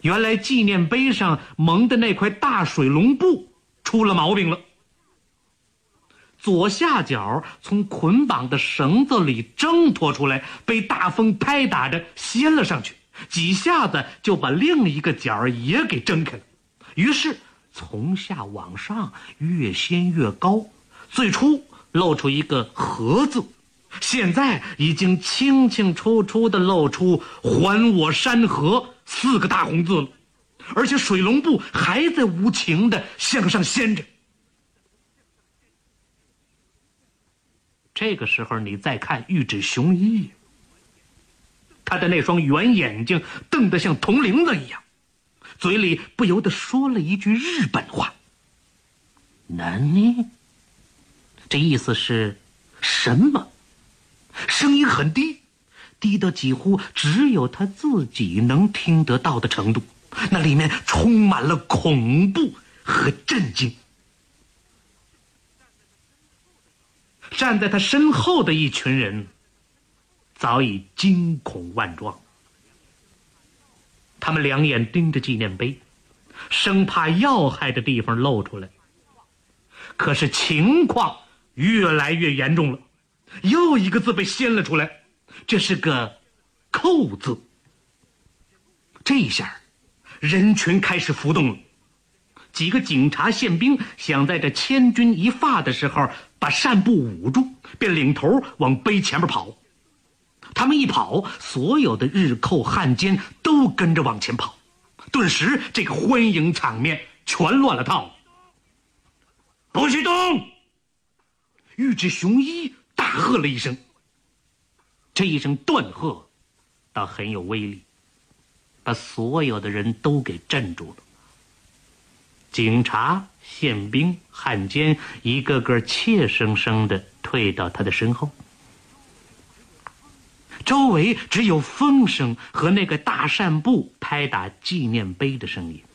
原来纪念碑上蒙的那块大水龙布出了毛病了，左下角从捆绑的绳子里挣脱出来，被大风拍打着掀了上去，几下子就把另一个角也给挣开了。于是从下往上越掀越高，最初露出一个河字，现在已经清清楚楚地露出还我山河4个大红字了，而且水龙布还在无情地向上掀着。这个时候你再看玉指雄一，他的那双圆眼睛瞪得像铜铃子一样，嘴里不由得说了一句日本话：难呢？这意思是什么？声音很低，低到几乎只有他自己能听得到的程度，那里面充满了恐怖和震惊。站在他身后的一群人早已惊恐万状，他们两眼盯着纪念碑，生怕要害的地方露出来。可是情况越来越严重了，又一个字被掀了出来，这是个扣字。这一下人群开始浮动了，几个警察宪兵想在这千钧一发的时候把扇布捂住，便领头往碑前面跑。他们一跑，所有的日寇汉奸都跟着往前跑，顿时这个欢迎场面全乱了套。不许动！玉指雄一大喝了一声，这一声断喝倒很有威力，把所有的人都给镇住了。警察、宪兵、汉奸一个个怯生生地退到他的身后，周围只有风声和那个大扇布拍打纪念碑的声音。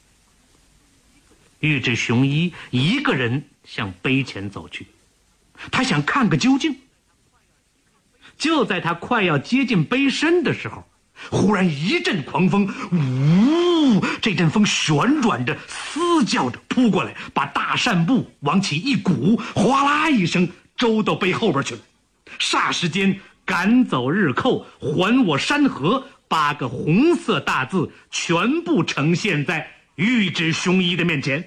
玉指雄一一个人向碑前走去，他想看个究竟。就在他快要接近碑身的时候，忽然一阵狂风，呜！这阵风旋转着、嘶叫着扑过来，把大扇布往起一鼓，哗啦一声周到碑后边去了。霎时间，赶走日寇，还我山河8个红色大字全部呈现在玉指雄一的面前。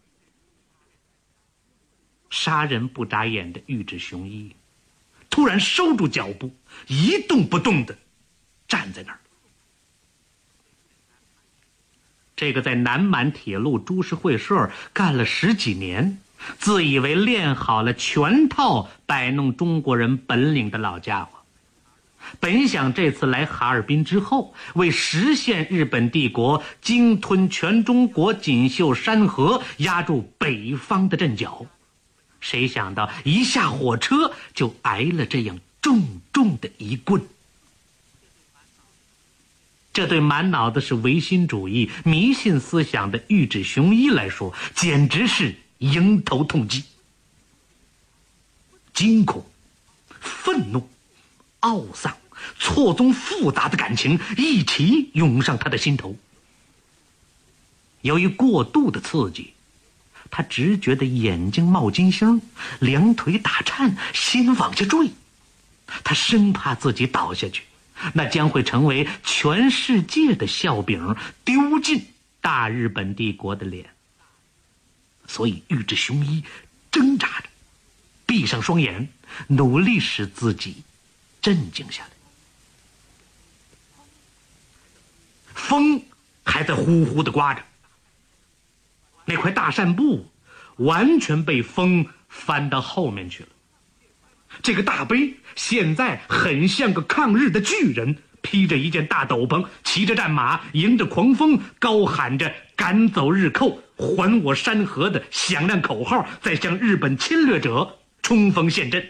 杀人不眨眼的玉指雄一突然收住脚步，一动不动地站在那儿。这个在南满铁路株式会社干了10几年，自以为练好了全套摆弄中国人本领的老家伙，本想这次来哈尔滨之后，为实现日本帝国鲸吞全中国锦绣山河，压住北方的阵脚，谁想到一下火车就挨了这样重重的一棍。这对满脑子是唯心主义、迷信思想的玉指雄一来说，简直是迎头痛击。惊恐、愤怒、懊丧、错综复杂的感情一起涌上他的心头。由于过度的刺激，他只觉得眼睛冒金星，两腿打颤，心往下坠。他生怕自己倒下去，那将会成为全世界的笑柄，丢尽大日本帝国的脸。所以玉指雄一挣扎着，闭上双眼，努力使自己镇静下来。风还在呼呼地刮着，那块大扇布完全被风翻到后面去了。这个大碑现在很像个抗日的巨人，披着一件大斗篷，骑着战马，迎着狂风，高喊着赶走日寇，还我山河的响亮口号，在向日本侵略者冲锋陷阵。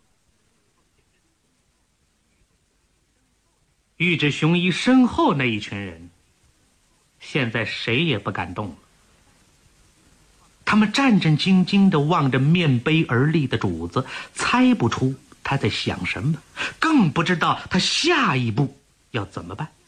玉指雄一身后那一群人现在谁也不敢动了，他们战战兢兢地望着面碑而立的主子，猜不出他在想什么，更不知道他下一步要怎么办。